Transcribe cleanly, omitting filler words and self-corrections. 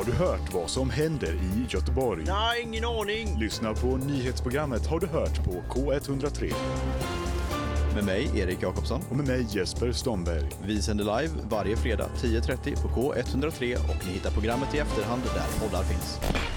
Har du hört vad som händer i Göteborg? Nej, ingen aning. Lyssna på nyhetsprogrammet Har du hört på K103. Med mig, Erik Jakobsson. Och med mig, Jesper Stomberg. Vi sänder live varje fredag 10.30 på K103 och ni hittar programmet i efterhand där poddar finns.